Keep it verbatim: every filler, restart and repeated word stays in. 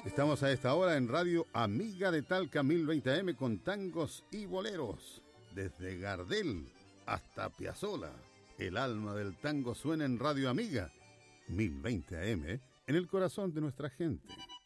Estamos a esta hora en Radio Amiga de Talca mil veinte A M con tangos y boleros. Desde Gardel hasta Piazzolla, el alma del tango suena en Radio Amiga mil veinte A M, en el corazón de nuestra gente.